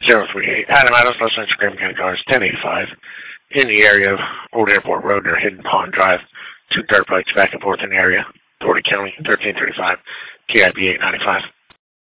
038. Adam Adams, Los Angeles, Graham County Cars, 1085. In the area of Old Airport Road near Hidden Pond Drive. Two dirt bikes back and forth in the area. Doherty County, 1335. KIB 895.